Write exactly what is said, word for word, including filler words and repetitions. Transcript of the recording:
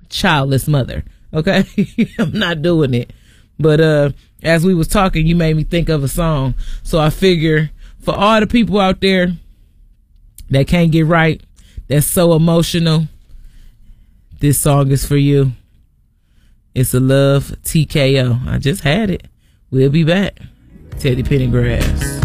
childless mother. Okay. I'm not doing it. But uh, as we was talking, you made me think of a song. So I figure for all the people out there that can't get right, that's so emotional, this song is for you. It's a Love T K O. I just had it. We'll be back. Teddy Pendergrass.